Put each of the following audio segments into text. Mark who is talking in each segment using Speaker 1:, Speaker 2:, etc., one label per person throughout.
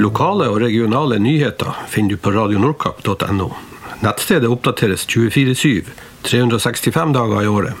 Speaker 1: Lokale og regionale nyheter finner du på radionordkapp.no. Nettstedet oppdateres 24/7, 365 dager i året.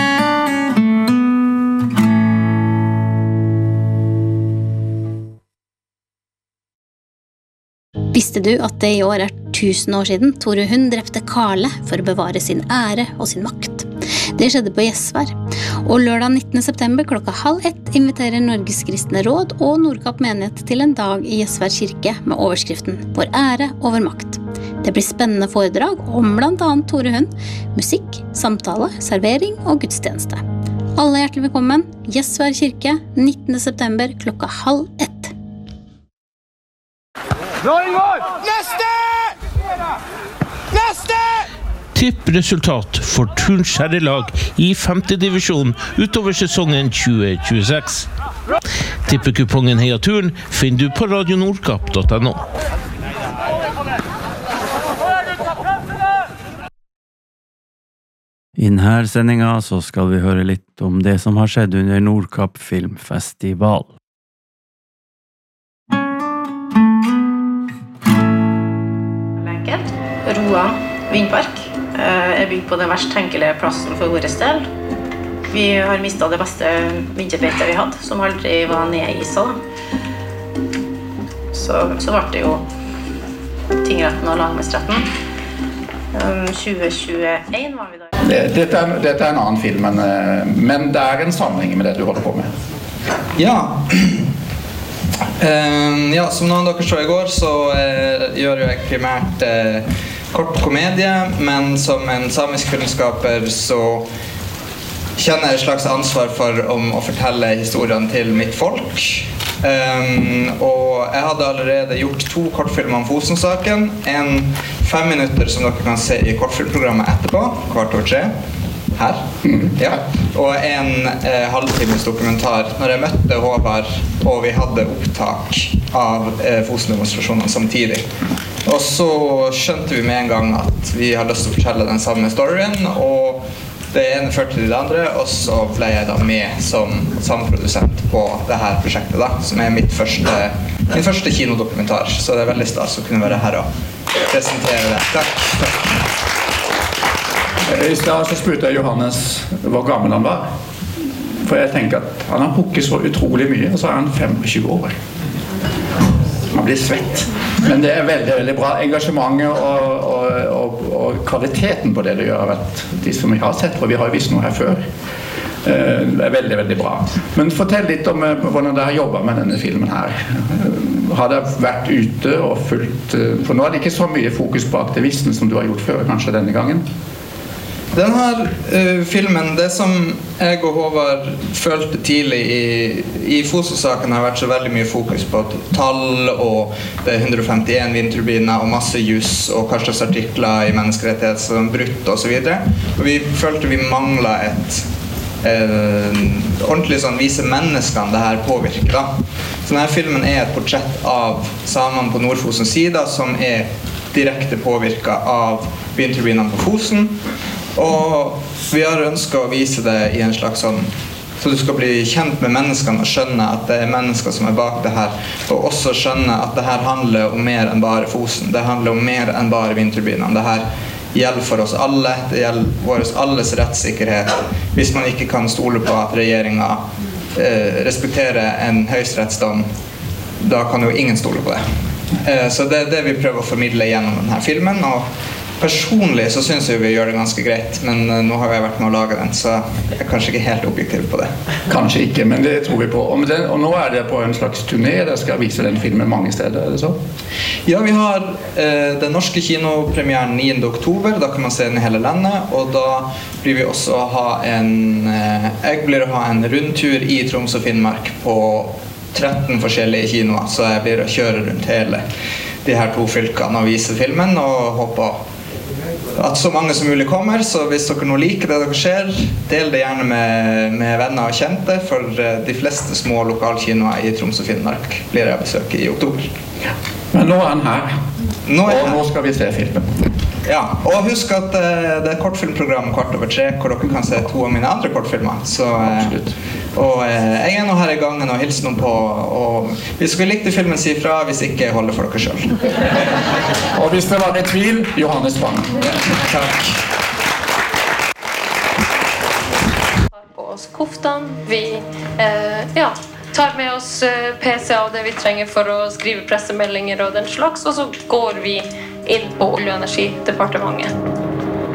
Speaker 2: Visste du at det i år 1000 år siden Tore Hund drepte Karle for å bevare sin ære og sin makt? Det skjedde på Gjesvær. Og lørdag 19. september klokka 12:30 inviterer Norges Kristne Råd og Nordkapp menighet til en dag i Gjesvær kirke med overskriften «Vår ære og vår makt». Det blir spennende foredrag om blant annet Tore Hund, musikk, samtale, servering og gudstjeneste. Alle hjertelig velkommen, Gjesvær kirke, 19. september klokka 12:30.
Speaker 3: Neste!
Speaker 4: Tippresultat for Turns herrelag i 5. divisjon utover sesongen 2026. Tippekupongen Heia Turn finner du på radionordkapp.no.
Speaker 5: I denne sendinga så skal vi høre litt om det som har skjedd under Nordkapp Filmfestival.
Speaker 6: Roa vindpark er bygd på den verst tenkelige plassen for vår del. Vi har mistet det beste vinterfeltet vi hadde, som aldri var nedisa. Så ble det jo tingretten og lagmannsretten. 2021 var vi der.
Speaker 7: Dette er en annen film, men det er en sammenheng med det du holder på med.
Speaker 8: Ja. Som noen av dere så i går, så gjør jeg primært kort komedie, men som en samisk filmskaper så kjenner jeg et slags ansvar for å fortelle historien til mitt folk. Og jeg hadde allerede gjort 2 kortfilmer om Fosen-saken, en 5 minutter som dere kan se i kortfilmprogrammet etterpå, 2:15, her. Ja. Og en halvtimes dokumentar når jeg møtte Håvard og vi hadde opptak av Fosen-demonstrasjonene samtidig. Og så skjønte vi med en gang at vi hadde lyst til å fortelle den samme storyen, og det ene førte til det andre, og så ble jeg da med som samprodusent på det her prosjektet da, som er min første kinodokumentar, så det er veldig stas å kunne være her og presentere det. Takk.
Speaker 7: I stedet så spurte jeg Johannes hvor gammel han var, for jeg tenker at han har hukket så utrolig mye, og så er han 25 år. Man blir svett. Men det er veldig, veldig bra. Engasjementet og kvaliteten på det du gjør har vært de som vi har sett, for vi har jo vist noe her før. Det er veldig, veldig bra. Men fortell litt om hvordan dere har jobbet med denne filmen her. Har dere vært ute og fulgt, for nå er det ikke så mye fokus på aktivisten som du har gjort før, kanskje denne gangen?
Speaker 8: Denne filmen, det som jeg og Håvard følte tidlig i Fosen-saken har vært så veldig mye fokus på tall og det 151 vindturbiner og masse juss og hva slags artikler i menneskerettighet som brutt og så videre. Og vi følte vi manglet et ordentlig sånn vise menneskene det her påvirker da. Så denne filmen er et portrett av samene på Nord-Fosens side som er direkte påvirket av vindturbinene på Fosen. Og vi har ønsket å vise det i en slags sånn, så du skal bli kjent med menneskene og skjønne at det er mennesker som er bak det her, og også skjønne at det her handler om mer enn bare Fosen, det handler om mer enn bare vindturbinene. Det her gjelder for oss alle, det gjelder vår alles rettssikkerhet, hvis man ikke kan stole på at regjeringen respekterer en høyesterettsdom, da kan jo ingen stole på det. Så det er det vi prøver å formidle gjennom denne filmen, og personlig så synes jeg vi gjør det ganske greit, men nå har jeg vært med å lage den, så jeg er kanskje ikke helt objektiv på det.
Speaker 7: Kanskje ikke, men det tror vi på. Og nå er det på en slags turné, der skal vise den filmen mange steder, er det så?
Speaker 8: Ja, vi har den norske kinopremieren 9. oktober, da kan man se den i hele landet, og da blir vi også jeg blir å ha en rundtur i Troms og Finnmark på 13 forskjellige kinoer, så jeg blir å kjøre rundt hele de her 2 fylkene og vise filmen, og håper at så mange som mulig kommer, så hvis dere nå liker det dere ser, del det gjerne med venner og kjente, for de fleste små lokalkinoer i Troms og Finnmark blir jeg besøke i oktober.
Speaker 7: Men nå er han her, og nå skal vi se filmen.
Speaker 8: Ja, og husk at det er et kortfilmprogram 2:15, hvor dere kan se 2 av mine andre kortfilmer, så Og jeg nå her I gangen og hilser noen på, og hvis dere likte filmen, si fra, hvis ikke, holder for dere selv.
Speaker 7: Og hvis det var I tvil, Johannes Bang.
Speaker 8: Takk.
Speaker 9: På oss koftan, vi tar med oss PC og det vi trenger for å skrive pressemeldinger og den slags, og så går vi inn på Olje- og energidepartementet.